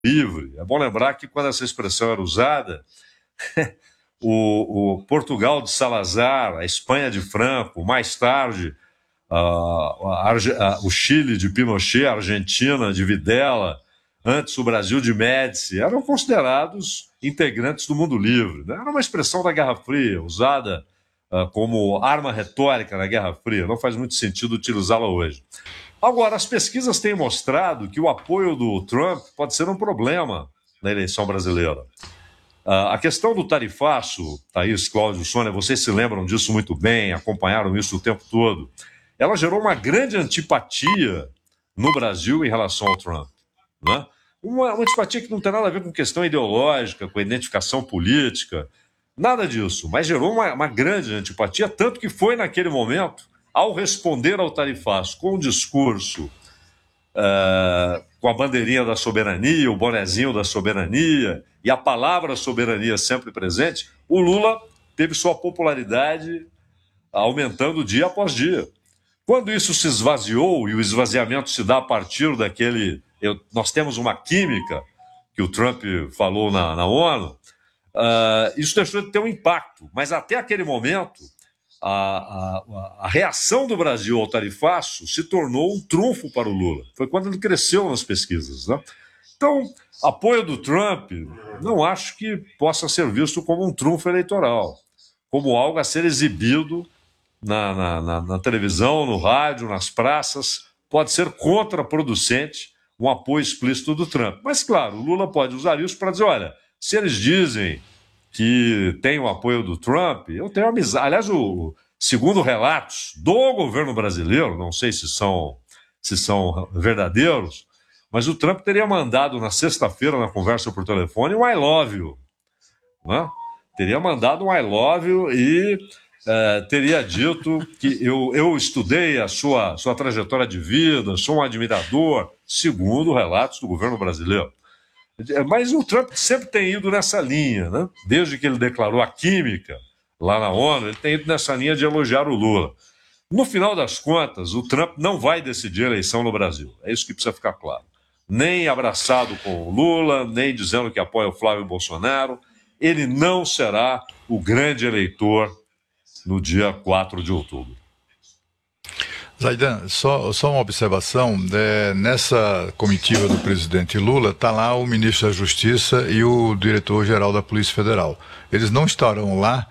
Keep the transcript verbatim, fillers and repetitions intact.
livre. É bom lembrar que quando essa expressão era usada, o, o Portugal de Salazar, a Espanha de Franco, mais tarde a, a, a, o Chile de Pinochet, a Argentina de Videla, antes o Brasil de Médici, eram considerados integrantes do mundo livre, né? Era uma expressão da Guerra Fria, usada uh, como arma retórica na Guerra Fria. Não faz muito sentido utilizá-la hoje. Agora, as pesquisas têm mostrado que o apoio do Trump pode ser um problema na eleição brasileira. Uh, a questão do tarifaço, Thaís, Cláudio, Sônia, vocês se lembram disso muito bem, acompanharam isso o tempo todo. Ela gerou uma grande antipatia no Brasil em relação ao Trump, né? Uma, uma antipatia que não tem nada a ver com questão ideológica, com identificação política, nada disso, mas gerou uma, uma grande antipatia, tanto que foi naquele momento, ao responder ao tarifaço com um discurso uh, com a bandeirinha da soberania, o bonezinho da soberania e a palavra soberania sempre presente, o Lula teve sua popularidade aumentando dia após dia. Quando isso se esvaziou, e o esvaziamento se dá a partir daquele... Eu, nós temos uma química, que o Trump falou na, na ONU, uh, isso deixou de ter um impacto. Mas até aquele momento, a, a, a reação do Brasil ao tarifaço se tornou um trunfo para o Lula. Foi quando ele cresceu nas pesquisas, né? Então, apoio do Trump, não acho que possa ser visto como um trunfo eleitoral, como algo a ser exibido Na, na, na, na televisão, no rádio, nas praças. Pode ser contraproducente um apoio explícito do Trump. Mas, claro, o Lula pode usar isso para dizer, olha, se eles dizem que tem o apoio do Trump, eu tenho amizade. Aliás, o, segundo relatos do governo brasileiro, não sei se são, se são verdadeiros, mas o Trump teria mandado na sexta-feira, na conversa por telefone, um I love you, né? Teria mandado um I love you e... Uh, teria dito que eu, eu estudei a sua, sua trajetória de vida, sou um admirador, segundo relatos do governo brasileiro. Mas o Trump sempre tem ido nessa linha, né? Desde que ele declarou a química lá na ONU, ele tem ido nessa linha de elogiar o Lula. No final das contas, o Trump não vai decidir a eleição no Brasil. É isso que precisa ficar claro. Nem abraçado com o Lula, nem dizendo que apoia o Flávio Bolsonaro. Ele não será o grande eleitor no dia quatro de outubro. Zaidan, só, só uma observação, é, nessa comitiva do presidente Lula está lá o ministro da Justiça e o diretor-geral da Polícia Federal. Eles não estarão lá